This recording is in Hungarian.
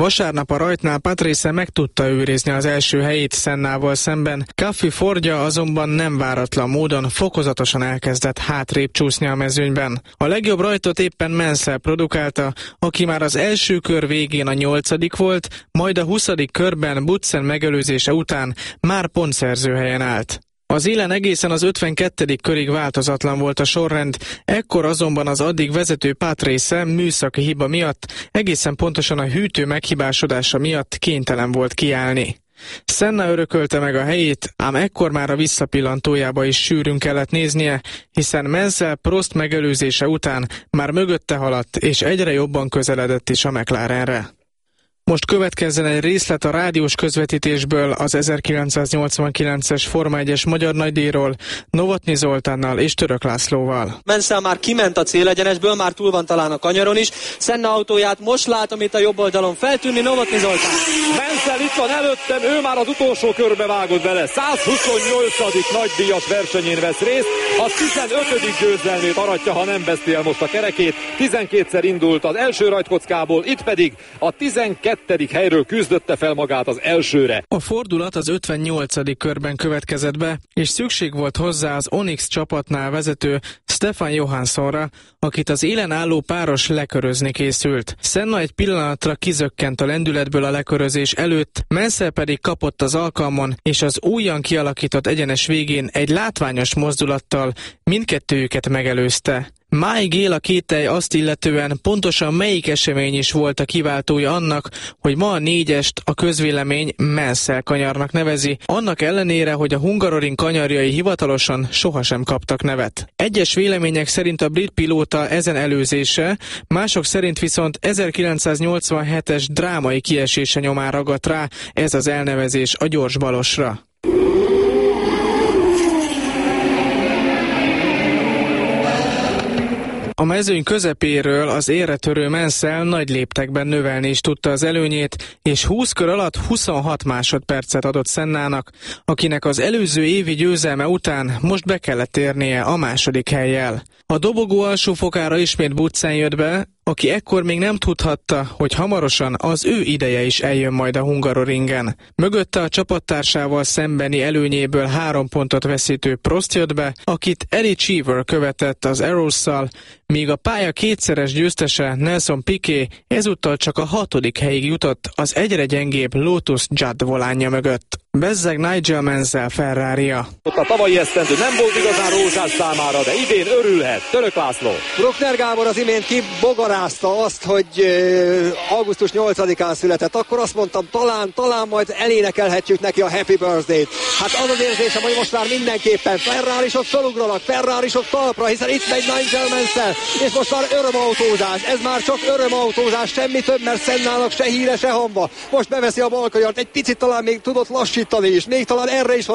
Vasárnap a rajtnál Patrese meg tudta őrizni az első helyét Sennával szemben, Caffey Fordja azonban nem váratlan módon fokozatosan elkezdett hátrébb csúszni a mezőnyben. A legjobb rajtot éppen Mansell produkálta, aki már az első kör végén a 8. volt, majd a 20. körben Butsen megelőzése után már pontszerző helyen állt. Az élen egészen az 52. körig változatlan volt a sorrend, ekkor azonban az addig vezető Patrese műszaki hiba miatt, egészen pontosan a hűtő meghibásodása miatt kénytelen volt kiállni. Senna örökölte meg a helyét, ám ekkor már a visszapillantójába is sűrűn kellett néznie, hiszen Mansell Prost megelőzése után már mögötte haladt, és egyre jobban közeledett is a McLarenre. Most következzen egy részlet a rádiós közvetítésből az 1989-es Forma 1-es magyar nagydíjról, Novotny Zoltánnal és Török Lászlóval. Mansell már kiment a célegyenesből, már túl van talán a kanyaron is. Senna autóját most látom itt a jobb oldalon feltűnni, Novotny Zoltán. Mansell itt van előttem, ő már az utolsó körbe vágott bele. 128. nagydíjas versenyén vesz részt, a 15. győzelmét aratja, ha nem veszti el most a kerekét. 12-szer indult az első rajtkockából, itt pedig a 12. helyről küzdötte fel magát az elsőre. A fordulat az 58. körben következett be, és szükség volt hozzá az Onyx csapatnál vezető Stefan Johanssonra, akit az élen álló páros lekörözni készült. Senna egy pillanatra kizökkent a lendületből a lekörözés előtt, Mansell pedig kapott az alkalmon, és az újan kialakított egyenes végén egy látványos mozdulattal mindkettőjüket megelőzte. Máig él a kételj azt illetően, pontosan melyik esemény is volt a kiváltója annak, hogy ma a 4-est a közvélemény Mansell kanyarnak nevezi, annak ellenére, hogy a Hungaroring kanyarjai hivatalosan sohasem kaptak nevet. Egyes vélemények szerint a brit pilóta ezen előzése, mások szerint viszont 1987-es drámai kiesése nyomán ragadt rá ez az elnevezés a gyors balosra. A mezőny közepéről az érre törő Mansell nagy léptekben növelni is tudta az előnyét, és 20 kör alatt 26 másodpercet adott Sennának, akinek az előző évi győzelme után most be kellett érnie a második hellyel. A dobogó alsó fokára ismét Butsen jött be, aki ekkor még nem tudhatta, hogy hamarosan az ő ideje is eljön majd a Hungaroringen. Mögötte a csapattársával szembeni előnyéből 3 pontot veszítő Prost jött be, akit Eddie Cheever követett az Arrows-szal, míg a pálya kétszeres győztese Nelson Piquet ezúttal csak a 6. helyig jutott az egyre gyengébb Lotus Judd volánja mögött. Bezzeg Nigel Mansell Ferraria. Ott a tavalyi esztendő nem volt igazán rózsás számára, de idén örülhet. Török László. Bruckner Gábor az imént kibogarázta azt, hogy augusztus 8-án született. Akkor azt mondtam, talán majd elénekelhetjük neki a Happy Birthday-t. Hát az az érzésem, hogy most már mindenképpen Ferrarisok felugranak, Ferrarisok talpra, hiszen itt megy Nigel Mansell, és most már örömautózás. Ez már csak örömautózás, semmi több, mert Sennának se híre, se hamba. Most beveszi a bal kanyart, egy picit talán még tudott lassítani is, még talán erre is